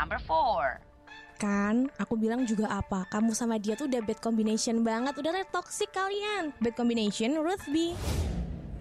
number 4. Kan, aku bilang juga apa, kamu sama dia tuh udah bad combination banget, udah toxic kalian. Bad combination, Ruth B.